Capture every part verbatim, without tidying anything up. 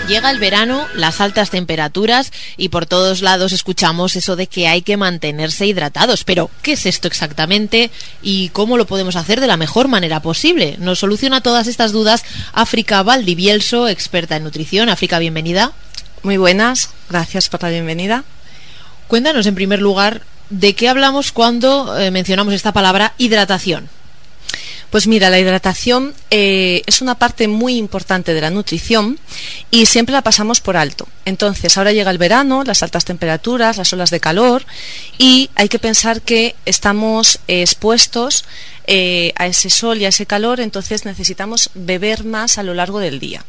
Llega el verano, las altas temperaturas y por todos lados escuchamos eso de que hay que mantenerse hidratados. Pero, ¿qué es esto exactamente y cómo lo podemos hacer de la mejor manera posible? Nos soluciona todas estas dudas África Valdivielso, experta en nutrición. África, bienvenida. Muy buenas, gracias por la bienvenida. Cuéntanos, en primer lugar, ¿de qué hablamos cuando eh, mencionamos esta palabra hidratación? Pues mira, la hidratación eh, es una parte muy importante de la nutrición y siempre la pasamos por alto. Entonces, ahora llega el verano, las altas temperaturas, las olas de calor y hay que pensar que estamos eh, expuestos eh, a ese sol y a ese calor, entonces necesitamos beber más a lo largo del día.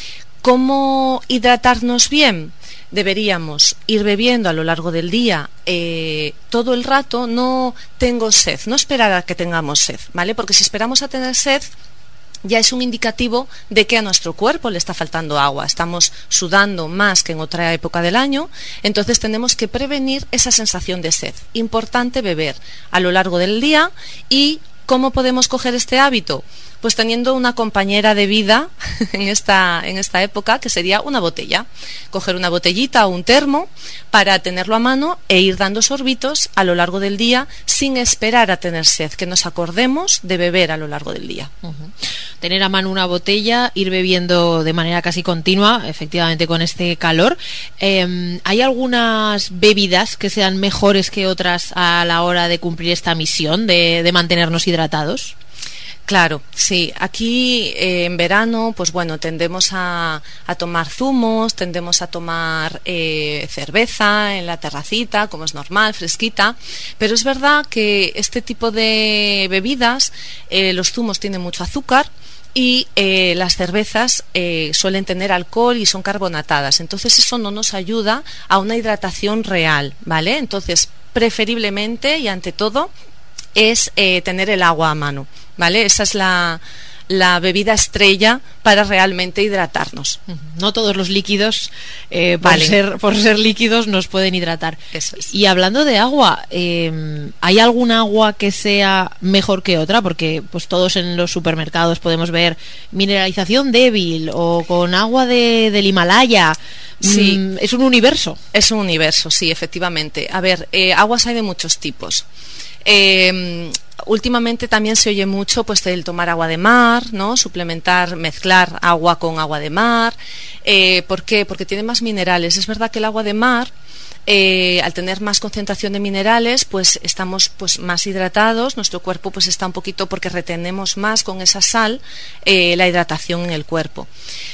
¿Cómo hidratarnos bien? Deberíamos ir bebiendo a lo largo del día eh, todo el rato. No tengo sed, no esperar a que tengamos sed, ¿vale? Porque si esperamos a tener sed ya es un indicativo de que a nuestro cuerpo le está faltando agua, estamos sudando más que en otra época del año, entonces tenemos que prevenir esa sensación de sed. Importante beber a lo largo del día. ¿Y cómo podemos coger este hábito? Pues teniendo una compañera de vida en esta, en esta época, que sería una botella. Coger una botellita o un termo para tenerlo a mano e ir dando sorbitos a lo largo del día sin esperar a tener sed, que nos acordemos de beber a lo largo del día. Uh-huh. Tener a mano una botella, ir bebiendo de manera casi continua, efectivamente con este calor. Eh, ¿Hay algunas bebidas que sean mejores que otras a la hora de cumplir esta misión de, de mantenernos hidratados? Claro, sí. Aquí eh, en verano, pues bueno, tendemos a, a tomar zumos, tendemos a tomar eh, cerveza en la terracita, como es normal, fresquita. Pero es verdad que este tipo de bebidas, eh, los zumos tienen mucho azúcar y eh, las cervezas eh, suelen tener alcohol y son carbonatadas. Entonces eso no nos ayuda a una hidratación real, ¿vale? Entonces, preferiblemente y ante todo, es eh, tener el agua a mano, ¿vale? Esa es la, la bebida estrella para realmente hidratarnos. No todos los líquidos, eh, por, vale. ser, por ser líquidos, nos pueden hidratar. Eso es. Y hablando de agua, eh, ¿hay algún agua que sea mejor que otra? Porque pues todos en los supermercados podemos ver mineralización débil o con agua de, del Himalaya. Sí. Mm, es un universo. Es un universo, sí, efectivamente. A ver, eh, aguas hay de muchos tipos. Eh, últimamente también se oye mucho pues el tomar agua de mar, ¿no? Suplementar, mezclar agua con agua de mar. Eh, ¿Por qué? Porque tiene más minerales. Es verdad que el agua de mar, eh, al tener más concentración de minerales, pues estamos pues más hidratados. Nuestro cuerpo pues está un poquito, porque retenemos más con esa sal eh, la hidratación en el cuerpo.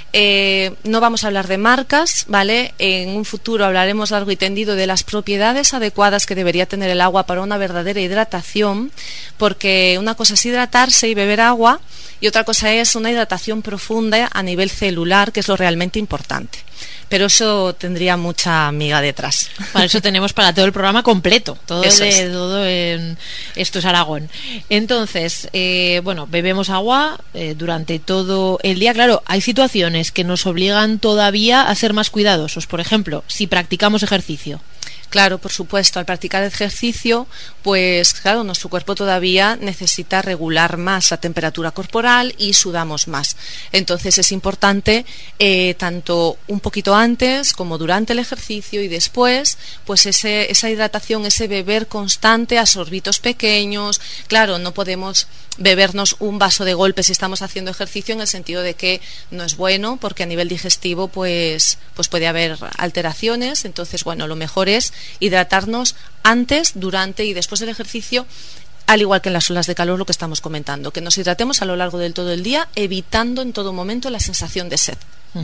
Eh, no vamos a hablar de marcas, ¿vale? En un futuro hablaremos largo y tendido de las propiedades adecuadas que debería tener el agua para una verdadera hidratación, porque una cosa es hidratarse y beber agua y otra cosa es una hidratación profunda a nivel celular, que es lo realmente importante. Pero eso tendría mucha miga detrás. Para eso tenemos para todo el programa completo. Todo, eso de, es. todo en Esto es Aragón. Entonces, eh, bueno, bebemos agua eh, durante todo el día. Claro, hay situaciones que nos obligan todavía a ser más cuidadosos. Por ejemplo, si practicamos ejercicio. Claro, por supuesto, al practicar ejercicio, pues claro, nuestro cuerpo todavía necesita regular más la temperatura corporal y sudamos más. Entonces es importante, eh, tanto un poquito antes como durante el ejercicio y después, pues ese, esa hidratación, ese beber constante a sorbitos pequeños. Claro, no podemos bebernos un vaso de golpe si estamos haciendo ejercicio, en el sentido de que no es bueno, porque a nivel digestivo pues, pues puede haber alteraciones. Entonces, bueno, lo mejor es hidratarnos antes, durante y después del ejercicio, al igual que en las olas de calor, lo que estamos comentando, que nos hidratemos a lo largo del todo el día, evitando en todo momento la sensación de sed. Uh-huh.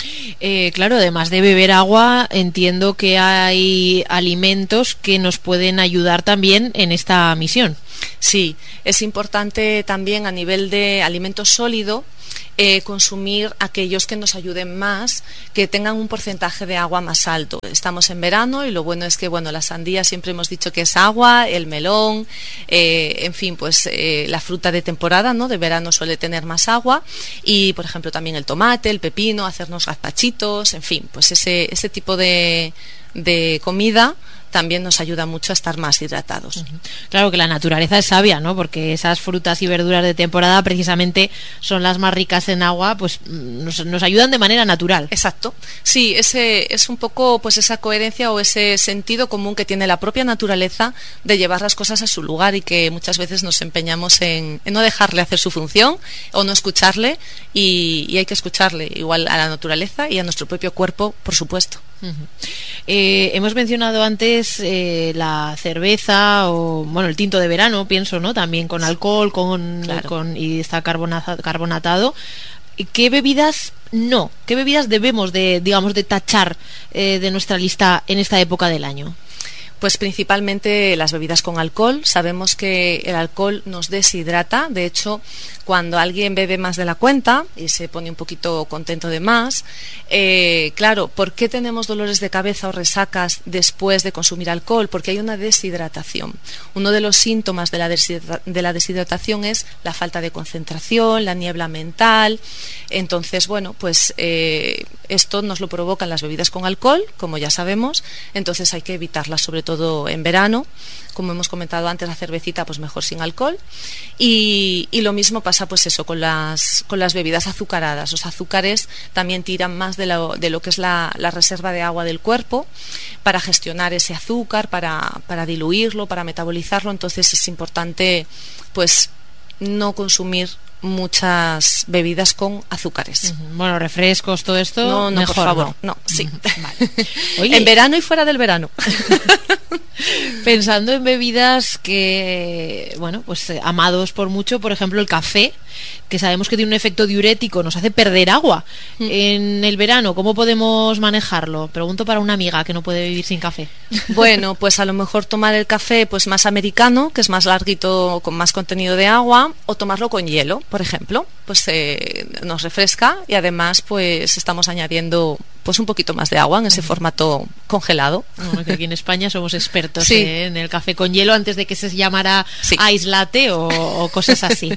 eh, claro, además de beber agua, entiendo que hay alimentos que nos pueden ayudar también en esta misión. Sí, es importante también a nivel de alimento sólido eh, consumir aquellos que nos ayuden más, que tengan un porcentaje de agua más alto. Estamos en verano y lo bueno es que, bueno, la sandía siempre hemos dicho que es agua, el melón, eh, en fin, pues eh, la fruta de temporada, ¿no?, de verano suele tener más agua, y por ejemplo también el tomate, el pepino, hacernos gazpachitos, en fin, pues ese, ese tipo de, de comida también nos ayuda mucho a estar más hidratados. Uh-huh. Claro que la naturaleza es sabia, ¿no? Porque esas frutas y verduras de temporada precisamente son las más ricas en agua, pues nos, nos ayudan de manera natural. Exacto. Sí, ese es un poco pues esa coherencia o ese sentido común que tiene la propia naturaleza de llevar las cosas a su lugar y que muchas veces nos empeñamos en, en no dejarle hacer su función o no escucharle y, y hay que escucharle igual a la naturaleza y a nuestro propio cuerpo, por supuesto. Uh-huh. Eh, hemos mencionado antes eh, la cerveza o bueno el tinto de verano, pienso, ¿no? También con alcohol, con, claro. con y está carbonazado, carbonatado. ¿Qué bebidas no? ¿Qué bebidas debemos de, digamos, de tachar eh, de nuestra lista en esta época del año? Pues principalmente las bebidas con alcohol. Sabemos que el alcohol nos deshidrata. De hecho, cuando alguien bebe más de la cuenta y se pone un poquito contento de más, eh, claro, ¿por qué tenemos dolores de cabeza o resacas después de consumir alcohol? Porque hay una deshidratación. Uno de los síntomas de la, deshidra- de la deshidratación es la falta de concentración, la niebla mental. Entonces, bueno, pues eh, esto nos lo provocan las bebidas con alcohol, como ya sabemos. Entonces hay que evitarlas, sobre todo en verano. Como hemos comentado antes, la cervecita pues mejor sin alcohol y, y lo mismo pasa pues eso con las con las bebidas azucaradas. Los azúcares también tiran más de lo, de lo que es la, la reserva de agua del cuerpo para gestionar ese azúcar, para, para diluirlo, para metabolizarlo. Entonces es importante pues no consumir muchas bebidas con azúcares. Uh-huh. Bueno, refrescos, todo esto, no, no, mejor, por favor, no, no, sí. Uh-huh. Vale. Oye, en verano y fuera del verano. Pensando en bebidas que, bueno, pues eh, amados por mucho, por ejemplo el café, que sabemos que tiene un efecto diurético, nos hace perder agua. Mm. En el verano, ¿cómo podemos manejarlo? Pregunto para una amiga que no puede vivir sin café. Bueno, pues a lo mejor tomar el café pues más americano, que es más larguito, con más contenido de agua, o tomarlo con hielo, por ejemplo, pues eh, nos refresca y además pues estamos añadiendo pues un poquito más de agua en ese uh-huh. formato congelado. Bueno, que aquí en España somos expertos sí. eh, en el café con hielo antes de que se llamara sí. ice latte o, o cosas así.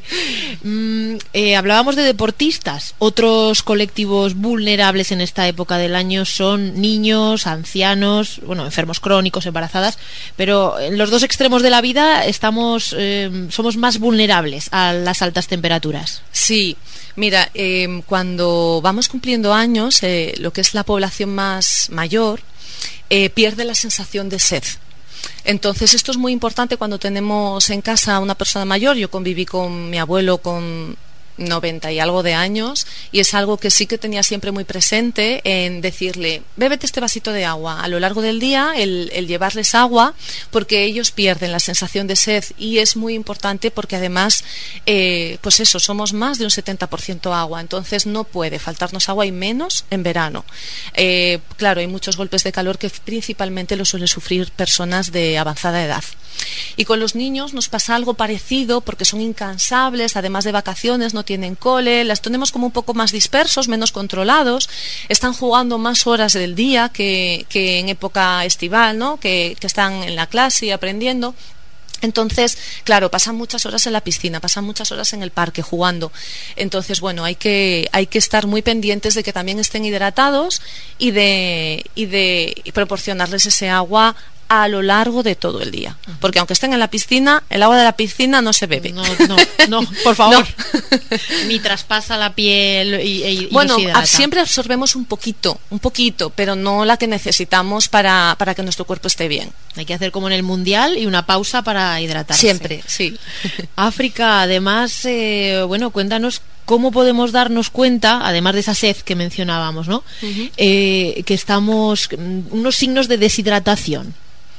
mm, eh, hablábamos de deportistas. Otros colectivos vulnerables en esta época del año son niños, ancianos, bueno, enfermos crónicos, embarazadas, pero en los dos extremos de la vida estamos, eh, somos más vulnerables a las altas temperaturas. Sí, mira, eh, cuando vamos cumpliendo años, eh, lo que es la población más mayor eh, pierde la sensación de sed. Entonces esto es muy importante cuando tenemos en casa a una persona mayor. Yo conviví con mi abuelo con noventa y algo de años y es algo que sí que tenía siempre muy presente en decirle, bébete este vasito de agua a lo largo del día, el, el llevarles agua, porque ellos pierden la sensación de sed y es muy importante porque además eh, pues eso, somos más de un setenta por ciento agua, entonces no puede faltarnos agua y menos en verano. Eh, claro, hay muchos golpes de calor que principalmente lo suelen sufrir personas de avanzada edad. Y con los niños nos pasa algo parecido porque son incansables, además de vacaciones, no tienen cole, las tenemos como un poco más dispersos, menos controlados, están jugando más horas del día que, que en época estival, ¿no? que, que están en la clase y aprendiendo. Entonces, claro, pasan muchas horas en la piscina, pasan muchas horas en el parque jugando. Entonces, bueno, hay que hay que estar muy pendientes de que también estén hidratados y de y de proporcionarles ese agua a lo largo de todo el día, porque aunque estén en la piscina, el agua de la piscina no se bebe. No, no, no, por favor. No. Ni traspasa la piel y, y bueno, nos hidrata. Siempre absorbemos un poquito, un poquito, pero no la que necesitamos para, para que nuestro cuerpo esté bien. Hay que hacer como en el mundial y una pausa para hidratarse. Siempre, sí. África, además, eh, bueno, cuéntanos cómo podemos darnos cuenta, además de esa sed que mencionábamos, ¿no? Uh-huh. Eh, que estamos, unos signos de deshidratación.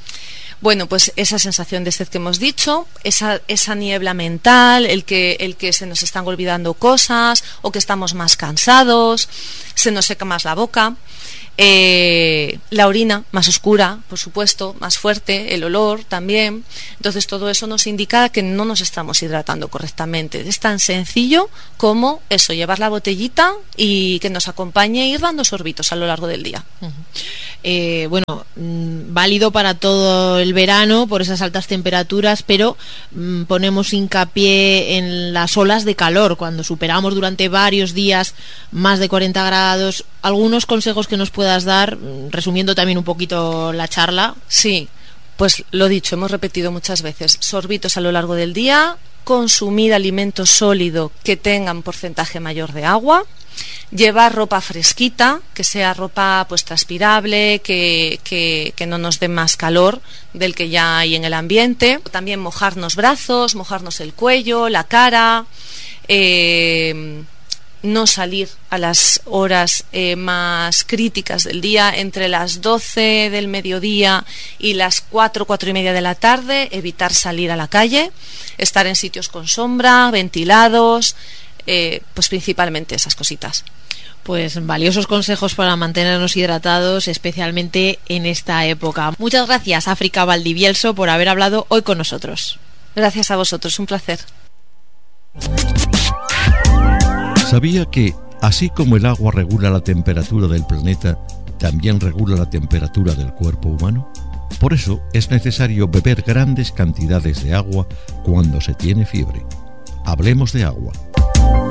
Bueno, pues esa sensación de sed que hemos dicho, esa, esa niebla mental, el que, el que se nos están olvidando cosas o que estamos más cansados, se nos seca más la boca, eh, la orina más oscura, por supuesto, más fuerte, el olor también. Entonces todo eso nos indica que no nos estamos hidratando correctamente. Es tan sencillo como eso, llevar la botellita y que nos acompañe e ir dando sorbitos a lo largo del día. Uh-huh. Eh, bueno, mmm, válido para todo el verano por esas altas temperaturas, pero mmm, ponemos hincapié en las olas de calor, cuando superamos durante varios días más de cuarenta grados. Algunos consejos que nos puedas dar, resumiendo también un poquito la charla. Sí. Pues lo dicho, hemos repetido muchas veces, sorbitos a lo largo del día, consumir alimento sólido que tengan porcentaje mayor de agua, llevar ropa fresquita, que sea ropa pues transpirable, que, que, que no nos dé más calor del que ya hay en el ambiente. También mojarnos brazos, mojarnos el cuello, la cara, eh, no salir a las horas eh, más críticas del día, entre las doce del mediodía y las cuatro, cuatro y media de la tarde, evitar salir a la calle, estar en sitios con sombra, ventilados, eh, pues principalmente esas cositas. Pues valiosos consejos para mantenernos hidratados, especialmente en esta época. Muchas gracias, África Valdivielso, por haber hablado hoy con nosotros. Gracias a vosotros, un placer. ¿Sabía que, así como el agua regula la temperatura del planeta, también regula la temperatura del cuerpo humano? Por eso es necesario beber grandes cantidades de agua cuando se tiene fiebre. Hablemos de agua.